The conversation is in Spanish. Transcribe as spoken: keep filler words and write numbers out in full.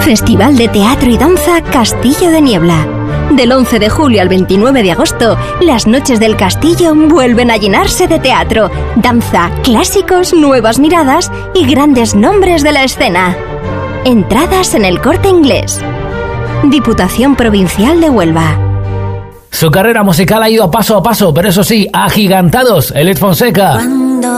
Festival de Teatro y Danza Castillo de Niebla. Del once de julio al veintinueve de agosto, las noches del castillo vuelven a llenarse de teatro, danza, clásicos, nuevas miradas y grandes nombres de la escena. Entradas en El Corte Inglés. Diputación Provincial de Huelva. Su carrera musical ha ido paso a paso, pero eso sí, agigantados. Elit Fonseca.